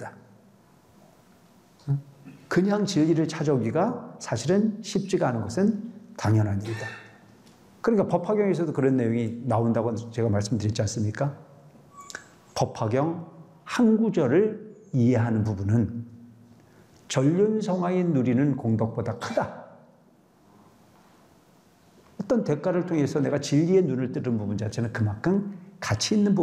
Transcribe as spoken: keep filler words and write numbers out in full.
겁니다. 그냥 진리를 찾아오기가 사실은 쉽지가 않은 것은 당연한 일이다. 그러니까 법화경에서도 그런 내용이 나온다고 제가 말씀드렸지 않습니까? 법화경 한 구절을 이해하는 부분은 전륜성하에 누리는 공덕보다 크다. 어떤 대가를 통해서 내가 진리의 눈을 뜨는 부분 자체는 그만큼 가치 있는 부분